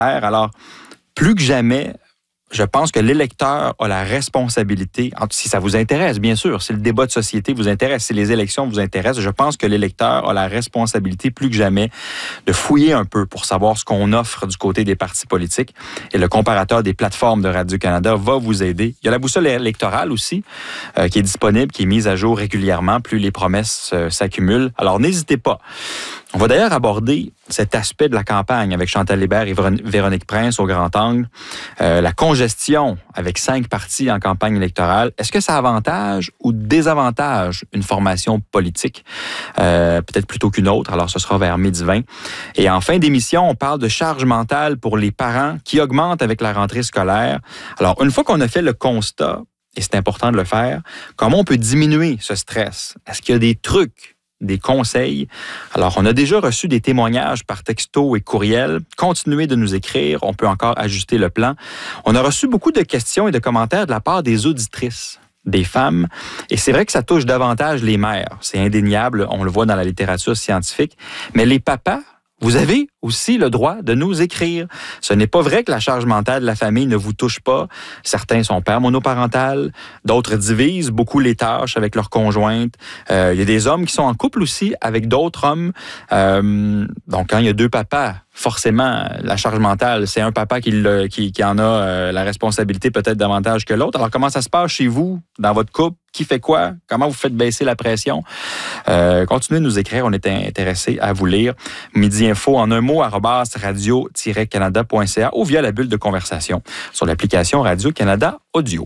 Alors, plus que jamais, je pense que l'électeur a la responsabilité, si ça vous intéresse, bien sûr, si le débat de société vous intéresse, si les élections vous intéressent, je pense que l'électeur a la responsabilité plus que jamais de fouiller un peu pour savoir ce qu'on offre du côté des partis politiques. Et le comparateur des plateformes de Radio-Canada va vous aider. Il y a la boussole électorale aussi, qui est disponible, qui est mise à jour régulièrement, plus les promesses s'accumulent. Alors, n'hésitez pas. On va d'ailleurs aborder cet aspect de la campagne avec Chantal Hébert et Véronique Prince au grand angle. La congestion avec 5 partis en campagne électorale, est-ce que ça avantage ou désavantage une formation politique? Peut-être plutôt qu'une autre, alors ce sera vers 12h20. Et en fin d'émission, on parle de charge mentale pour les parents qui augmente avec la rentrée scolaire. Alors, une fois qu'on a fait le constat, et c'est important de le faire, comment on peut diminuer ce stress? Est-ce qu'il y a des trucs, des conseils? Alors, on a déjà reçu des témoignages par texto et courriel. Continuez de nous écrire, on peut encore ajuster le plan. On a reçu beaucoup de questions et de commentaires de la part des auditrices, des femmes, et c'est vrai que ça touche davantage les mères. C'est indéniable, on le voit dans la littérature scientifique. Mais les papas, vous avez aussi le droit de nous écrire. Ce n'est pas vrai que la charge mentale de la famille ne vous touche pas. Certains sont pères monoparentales, d'autres divisent beaucoup les tâches avec leur conjointe. Il y a des hommes qui sont en couple aussi avec d'autres hommes. Donc, quand il y a 2 papas, forcément, la charge mentale, c'est un papa qui en a la responsabilité peut-être davantage que l'autre. Alors, comment ça se passe chez vous, dans votre couple? Qui fait quoi? Comment vous faites baisser la pression? Continuez de nous écrire, on est intéressés à vous lire. Midi Info en un mot, @radio-canada.ca ou via la bulle de conversation sur l'application Radio-Canada Audio.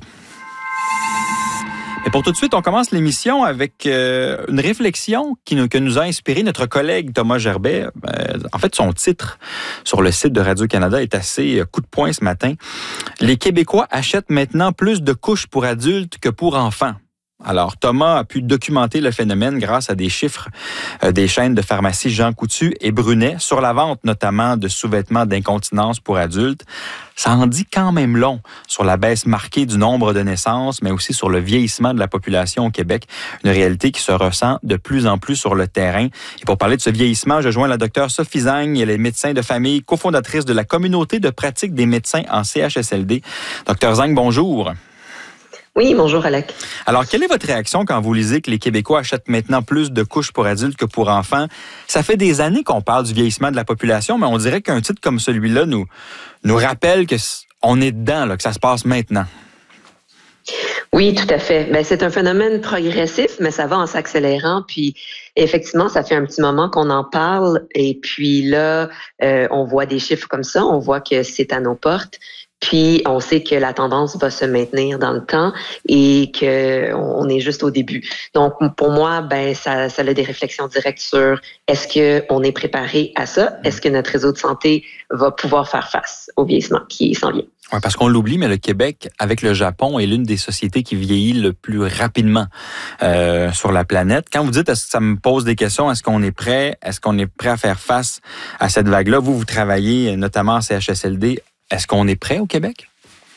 Et pour tout de suite, on commence l'émission avec une réflexion que nous a inspiré notre collègue Thomas Gerbet. En fait, son titre sur le site de Radio-Canada est assez coup de poing ce matin. « Les Québécois achètent maintenant plus de couches pour adultes que pour enfants ». Alors, Thomas a pu documenter le phénomène grâce à des chiffres des chaînes de pharmacie Jean Coutu et Brunet sur la vente notamment de sous-vêtements d'incontinence pour adultes. Ça en dit quand même long sur la baisse marquée du nombre de naissances, mais aussi sur le vieillissement de la population au Québec, une réalité qui se ressent de plus en plus sur le terrain. Et pour parler de ce vieillissement, je joins la docteure Sophie Zang, elle est médecin de famille, cofondatrice de la communauté de pratique des médecins en CHSLD. Docteur Zang, bonjour. Oui, bonjour Alec. Alors, quelle est votre réaction quand vous lisez que les Québécois achètent maintenant plus de couches pour adultes que pour enfants? Ça fait des années qu'on parle du vieillissement de la population, mais on dirait qu'un titre comme celui-là nous rappelle qu'on est dedans, là, que ça se passe maintenant. Oui, tout à fait. Ben, c'est un phénomène progressif, mais ça va en s'accélérant. Puis, effectivement, ça fait un petit moment qu'on en parle. Et puis là, on voit des chiffres comme ça. On voit que c'est à nos portes. Puis, on sait que la tendance va se maintenir dans le temps et qu'on est juste au début. Donc, pour moi, ben ça a des réflexions directes sur est-ce qu'on est préparé à ça? Est-ce que notre réseau de santé va pouvoir faire face au vieillissement qui s'en vient? Oui, parce qu'on l'oublie, mais le Québec, avec le Japon, est l'une des sociétés qui vieillit le plus rapidement sur la planète. Quand vous dites, est-ce que ça me pose des questions, est-ce qu'on est prêt? Est-ce qu'on est prêt à faire face à cette vague-là? Vous travaillez notamment en CHSLD. Est-ce qu'on est prêt au Québec?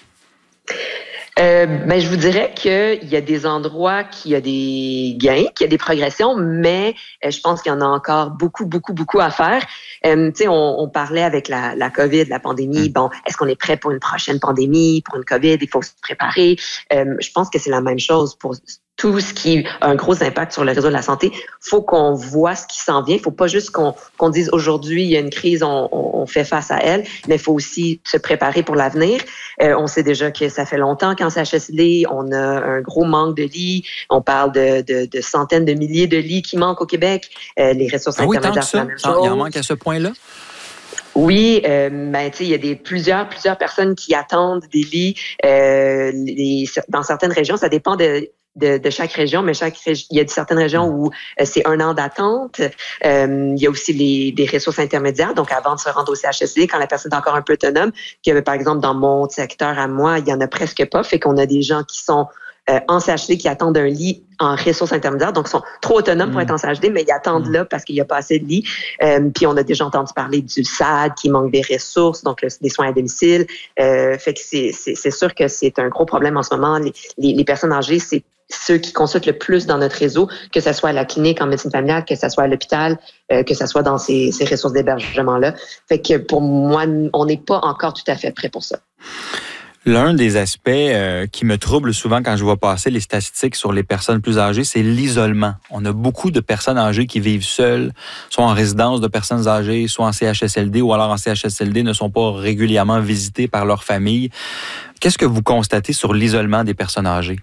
Ben, je vous dirais qu'il y a des endroits qui a des gains, qu'il y a des progressions, mais je pense qu'il y en a encore beaucoup à faire. Tu sais, on parlait avec la COVID, la pandémie. Bon, est-ce qu'on est prêt pour une prochaine pandémie, pour une COVID? Il faut se préparer. Je pense que c'est la même chose pour tout ce qui a un gros impact sur le réseau de la santé. Faut qu'on voit ce qui s'en vient. Faut pas juste qu'on dise aujourd'hui il y a une crise, on fait face à elle, mais il faut aussi se préparer pour l'avenir. On sait déjà que ça fait longtemps qu'en CHSLD, on a un gros manque de lits. On parle de centaines de milliers de lits qui manquent au Québec. Les ressources intermédiaires, c'est la même chose. Il en manque à ce point-là? Oui, ben tu sais, il y a plusieurs personnes qui attendent des lits. Dans certaines régions, ça dépend de chaque région, mais il y a certaines régions où c'est 1 an d'attente. Il y a aussi des ressources intermédiaires, donc avant de se rendre au CHSLD, quand la personne est encore un peu autonome, que par exemple dans mon secteur à moi, il y en a presque pas, fait qu'on a des gens qui sont en CHD qui attendent un lit en ressources intermédiaires, donc sont trop autonomes pour être en CHD, mais ils attendent là parce qu'il n'y a pas assez de lits. Puis on a déjà entendu parler du SAD qui manque des ressources, donc des soins à domicile. Fait que c'est sûr que c'est un gros problème en ce moment. Les personnes âgées, c'est ceux qui consultent le plus dans notre réseau, que ce soit à la clinique en médecine familiale, que ce soit à l'hôpital, que ce soit dans ces ressources d'hébergement-là. Fait que pour moi, on n'est pas encore tout à fait prêt pour ça. L'un des aspects qui me trouble souvent quand je vois passer les statistiques sur les personnes plus âgées, c'est l'isolement. On a beaucoup de personnes âgées qui vivent seules, soit en résidence de personnes âgées, soit en CHSLD, ou alors en CHSLD ne sont pas régulièrement visitées par leur famille. Qu'est-ce que vous constatez sur l'isolement des personnes âgées?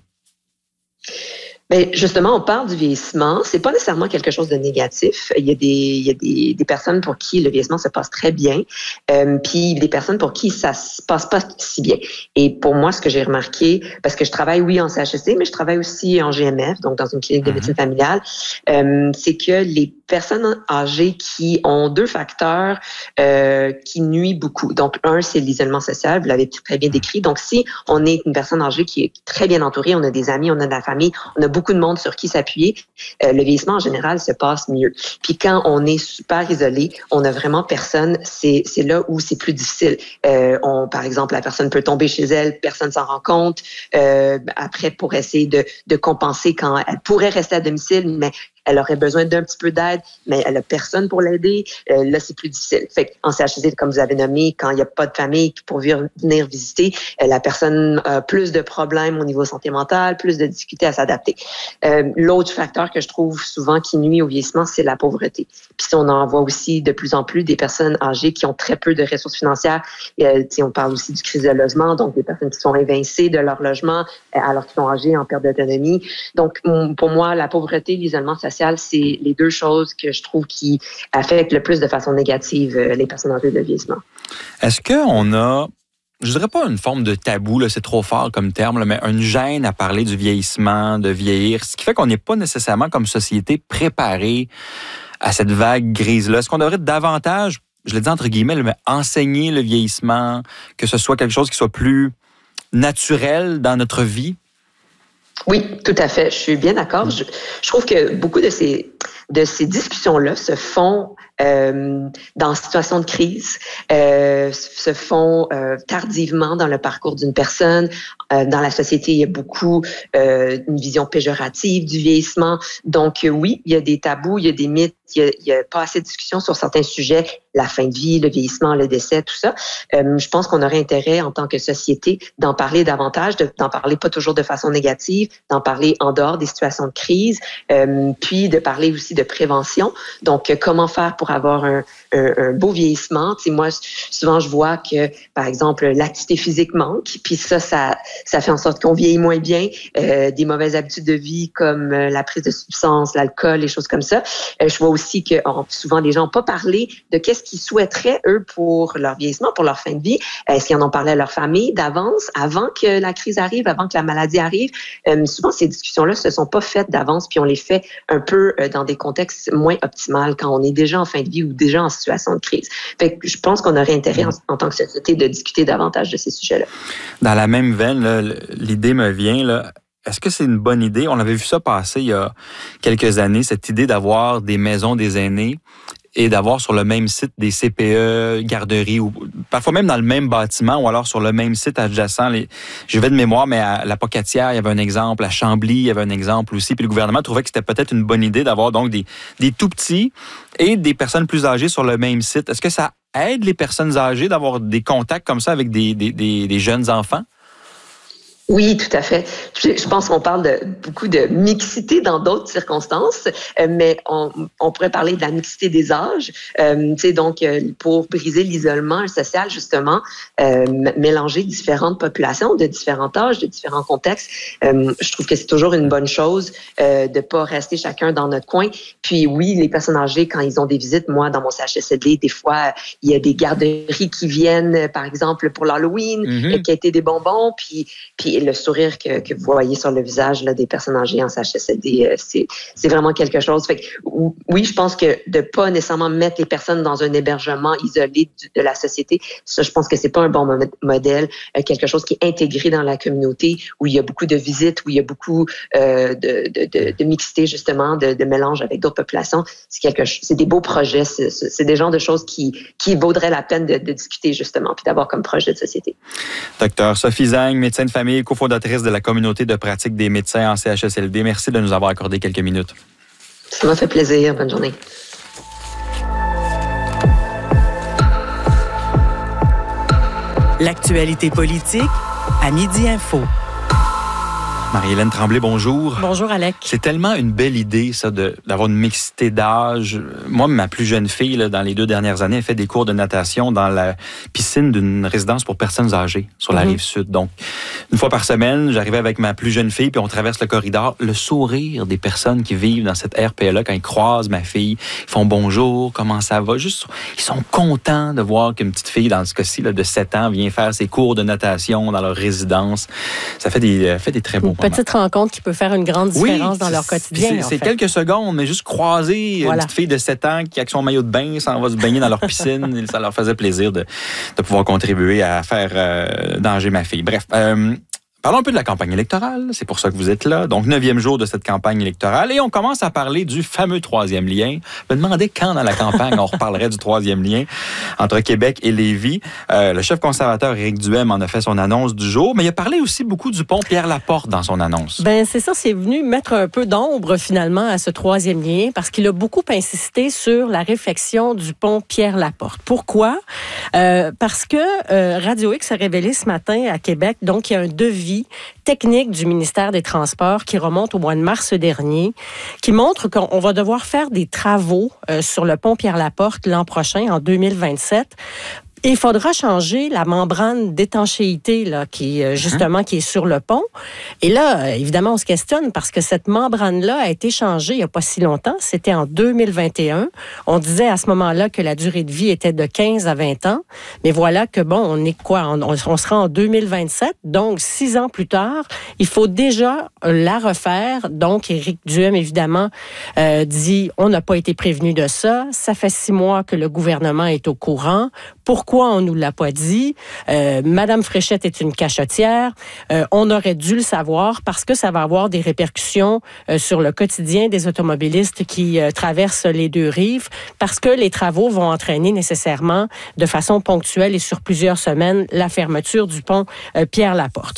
Bien, justement, on parle du vieillissement. C'est pas nécessairement quelque chose de négatif. Il y a des personnes pour qui le vieillissement se passe très bien, puis des personnes pour qui ça se passe pas si bien. Et pour moi, ce que j'ai remarqué, parce que je travaille, oui, en CHSC, mais je travaille aussi en GMF, donc dans une clinique de médecine familiale, c'est que les personnes âgées qui ont deux facteurs qui nuisent beaucoup. Donc, un, c'est l'isolement social, vous l'avez très bien décrit. Donc, si on est une personne âgée qui est très bien entourée, on a des amis, on a de la famille, on a beaucoup de monde sur qui s'appuyer, le vieillissement en général se passe mieux. Puis quand on est super isolé, on a vraiment personne, c'est là où c'est plus difficile. Par exemple, la personne peut tomber chez elle, personne s'en rend compte. Après, pour essayer de compenser quand elle pourrait rester à domicile, mais elle aurait besoin d'un petit peu d'aide, mais elle a personne pour l'aider. Là, c'est plus difficile. Fait qu'en CHSLD, comme vous avez nommé, quand il n'y a pas de famille pour venir visiter, la personne a plus de problèmes au niveau santé mentale, plus de difficultés à s'adapter. L'autre facteur que je trouve souvent qui nuit au vieillissement, c'est la pauvreté. Puis on en voit aussi de plus en plus des personnes âgées qui ont très peu de ressources financières. On parle aussi du crise de logement, donc des personnes qui sont évincées de leur logement alors qu'ils sont âgées en perte d'autonomie. Donc, pour moi, la pauvreté, l'isolement social, c'est les deux choses que je trouve qui affectent le plus de façon négative les personnes âgées de vieillissement. Est-ce qu'on a, je dirais pas une forme de tabou, là, c'est trop fort comme terme, là, mais une gêne à parler du vieillissement, de vieillir, ce qui fait qu'on n'est pas nécessairement comme société préparé à cette vague grise-là? Est-ce qu'on devrait davantage, je l'ai dit entre guillemets, mais enseigner le vieillissement, que ce soit quelque chose qui soit plus naturel dans notre vie? Oui, tout à fait. Je suis bien d'accord. Je trouve que beaucoup de ces discussions-là se font dans situation de crise, se font tardivement dans le parcours d'une personne. Dans la société, il y a beaucoup une vision péjorative du vieillissement. Donc oui, il y a des tabous, il y a des mythes, il y a pas assez de discussions sur certains sujets, la fin de vie, le vieillissement, le décès, tout ça. Je pense qu'on aurait intérêt en tant que société d'en parler davantage, d'en parler pas toujours de façon négative, d'en parler en dehors des situations de crise, puis de parler aussi de prévention. Donc, comment faire pour avoir un beau vieillissement? Tu sais, moi, souvent, je vois que, par exemple, l'activité physique manque, puis ça fait en sorte qu'on vieillit moins bien, des mauvaises habitudes de vie comme la prise de substances, l'alcool, les choses comme ça. Je vois aussi que souvent, les gens n'ont pas parlé de qu'est-ce qu'ils souhaiteraient, eux, pour leur vieillissement, pour leur fin de vie. Est-ce qu'ils en ont parlé à leur famille d'avance, avant que la crise arrive, avant que la maladie arrive? Souvent, ces discussions-là se sont pas faites d'avance, puis on les fait un peu dans des contextes moins optimaux quand on est déjà en fin de vie ou déjà en situation de crise. Fait que je pense qu'on aurait intérêt en tant que société de discuter davantage de ces sujets-là. Dans la même veine, là, l'idée me vient, là, est-ce que c'est une bonne idée? On avait vu ça passer il y a quelques années, cette idée d'avoir des maisons des aînés et d'avoir sur le même site des CPE, garderies, ou parfois même dans le même bâtiment ou alors sur le même site adjacent. Je vais de mémoire, mais à la Pocatière, il y avait un exemple, à Chambly, il y avait un exemple aussi. Puis le gouvernement trouvait que c'était peut-être une bonne idée d'avoir donc des tout petits et des personnes plus âgées sur le même site. Est-ce que ça aide les personnes âgées d'avoir des contacts comme ça avec des jeunes enfants? Oui, tout à fait. Je pense qu'on parle de beaucoup de mixité dans d'autres circonstances, mais on pourrait parler de la mixité des âges. Donc, pour briser l'isolement social, justement, mélanger différentes populations de différents âges, de différents contextes. Je trouve que c'est toujours une bonne chose de pas rester chacun dans notre coin. Puis oui, les personnes âgées, quand ils ont des visites, moi, dans mon CHSLD, des fois, il y a des garderies qui viennent, par exemple, pour l'Halloween, qui a été des bonbons, puis le sourire que vous voyez sur le visage là, des personnes âgées en CHSLD, c'est vraiment quelque chose. Fait que, oui, je pense que de pas nécessairement mettre les personnes dans un hébergement isolé de la société, ça, je pense que c'est pas un bon modèle. Quelque chose qui est intégré dans la communauté, où il y a beaucoup de visites, où il y a beaucoup de mixité, justement, de mélange avec d'autres populations. C'est des beaux projets. C'est des genres de choses qui vaudraient la peine de discuter, justement, puis d'avoir comme projet de société. Docteur Sophie Zang, médecin de famille, cofondatrice de la communauté de pratique des médecins en CHSLD. Merci de nous avoir accordé quelques minutes. Ça m'a fait plaisir. Bonne journée. L'actualité politique à Midi Info. Marie-Hélène Tremblay, bonjour. Bonjour, Alec. C'est tellement une belle idée, ça, d'avoir une mixité d'âge. Moi, ma plus jeune fille, là, dans les 2 dernières années, elle fait des cours de natation dans la piscine d'une résidence pour personnes âgées sur la rive sud. Donc, une fois par semaine, j'arrivais avec ma plus jeune fille, puis on traverse le corridor. Le sourire des personnes qui vivent dans cette RPA-là, quand ils croisent ma fille, ils font bonjour, comment ça va? Juste, ils sont contents de voir qu'une petite fille, dans ce cas-ci, là, de 7 ans, vient faire ses cours de natation dans leur résidence. Ça fait des très beaux moments. Petite rencontre qui peut faire une grande différence dans leur quotidien. C'est quelques secondes, mais juste croiser une petite fille de 7 ans qui, avec son maillot de bain, s'en va se baigner dans leur piscine. Ça leur faisait plaisir de pouvoir contribuer à faire danger ma fille. Bref. Parlons un peu de la campagne électorale. C'est pour ça que vous êtes là. Donc, 9e jour de cette campagne électorale. Et on commence à parler du fameux 3e lien. Je me demandais quand dans la campagne on reparlerait du 3e lien entre Québec et Lévis. Le chef conservateur Éric Duhem en a fait son annonce du jour, mais il a parlé aussi beaucoup du pont Pierre-Laporte dans son annonce. Ben c'est ça, c'est venu mettre un peu d'ombre finalement à ce 3e lien parce qu'il a beaucoup insisté sur la réfection du pont Pierre-Laporte. Pourquoi? Parce que Radio X a révélé ce matin à Québec, donc il y a un devis technique du ministère des Transports qui remonte au mois de mars dernier, qui montre qu'on va devoir faire des travaux sur le pont Pierre-Laporte l'an prochain, en 2027. Et il faudra changer la membrane d'étanchéité là, qui est sur le pont. Et là, évidemment, on se questionne parce que cette membrane-là a été changée il n'y a pas si longtemps. C'était en 2021. On disait à ce moment-là que la durée de vie était de 15 à 20 ans. Mais voilà que, bon, on est quoi? On sera en 2027. Donc, 6 ans plus tard, il faut déjà la refaire. Donc, Éric Duhem, évidemment, dit on n'a pas été prévenu de ça. Ça fait 6 mois que le gouvernement est au courant. Pourquoi on nous l'a pas dit? Madame Fréchette est une cachotière. On aurait dû le savoir parce que ça va avoir des répercussions sur le quotidien des automobilistes qui traversent les 2 rives parce que les travaux vont entraîner nécessairement de façon ponctuelle et sur plusieurs semaines la fermeture du pont Pierre-Laporte.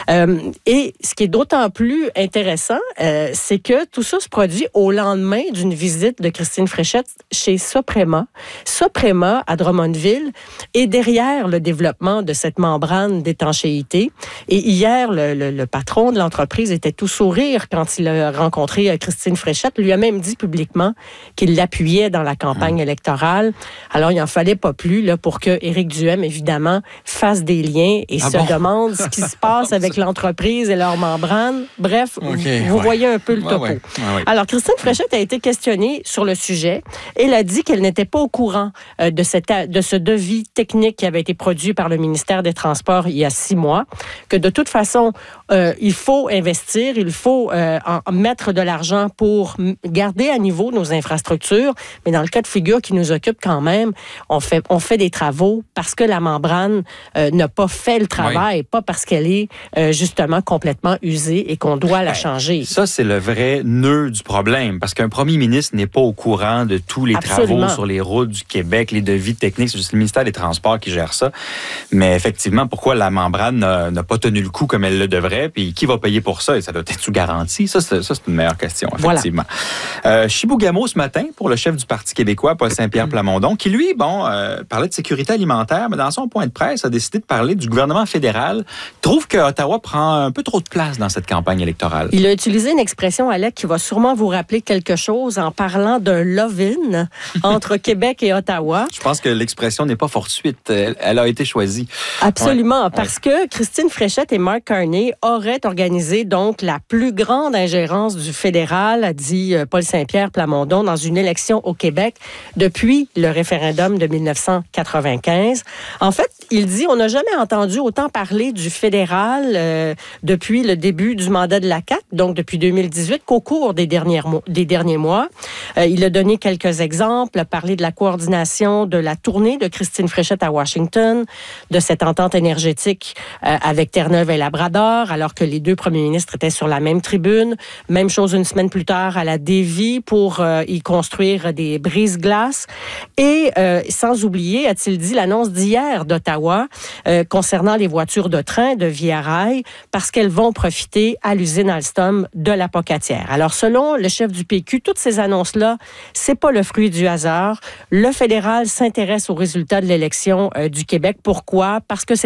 Et ce qui est d'autant plus intéressant, c'est que tout ça se produit au lendemain d'une visite de Christine Fréchette chez Soprema. Soprema à Drummondville et derrière le développement de cette membrane d'étanchéité. Et hier, le patron de l'entreprise était tout sourire quand il a rencontré Christine Fréchette. Lui a même dit publiquement qu'il l'appuyait dans la campagne électorale. Alors, il n'en fallait pas plus là, pour que Éric Duhem, évidemment, fasse des liens et demande ce qui se passe avec l'entreprise et leur membrane. Bref, vous voyez un peu le topo. Alors, Christine Fréchette a été questionnée sur le sujet. Elle a dit qu'elle n'était pas au courant de ce devis technique qui avait été produit par le ministère des Transports il y a 6 mois, que de toute façon, il faut investir, il faut mettre de l'argent pour garder à niveau nos infrastructures, mais dans le cas de figure qui nous occupe quand même, on fait des travaux parce que la membrane n'a pas fait le travail, pas parce qu'elle est justement complètement usée et qu'on doit la changer. Ça, c'est le vrai nœud du problème, parce qu'un premier ministre n'est pas au courant de tous les travaux sur les routes du Québec, les devis techniques, c'est juste le ministère des Transports qui gère ça. Mais effectivement, pourquoi la membrane n'a pas tenu le coup comme elle le devrait, puis qui va payer pour ça? Et ça doit être sous garantie? Ça, c'est une meilleure question, effectivement. Voilà. Chibougamau, ce matin, pour le chef du Parti québécois, Paul Saint-Pierre Plamondon, qui, lui, parlait de sécurité alimentaire, mais dans son point de presse, a décidé de parler du gouvernement fédéral. Il trouve que Ottawa prend un peu trop de place dans cette campagne électorale. Il a utilisé une expression, Alec, qui va sûrement vous rappeler quelque chose en parlant d'un love-in entre Québec et Ottawa. Je pense que l'expression n'est pas fortuite. Elle a été choisie. Absolument, parce que Christine Fréchette et Mark Carney auraient organisé donc la plus grande ingérence du fédéral, a dit Paul Saint-Pierre Plamondon, dans une élection au Québec depuis le référendum de 1995. En fait, il dit, on n'a jamais entendu autant parler du fédéral depuis le début du mandat de la CAQ, donc depuis 2018, qu'au cours des derniers mois. Il a donné quelques exemples, a parlé de la coordination de la tournée de Christine Fréchette à Washington, de cette entente énergétique avec Terre-Neuve et Labrador, alors que les deux premiers ministres étaient sur la même tribune. Même chose une semaine plus tard à la Davie pour y construire des brise-glaces. Et sans oublier, a-t-il dit, l'annonce d'hier d'Ottawa concernant les voitures de train de Via Rail, parce qu'elles vont profiter à l'usine Alstom de la Pocatière. Alors, selon le chef du PQ, toutes ces annonces-là, c'est pas le fruit du hasard. Le fédéral s'intéresse aux résultats de l'élection du Québec. Pourquoi? Parce que c'est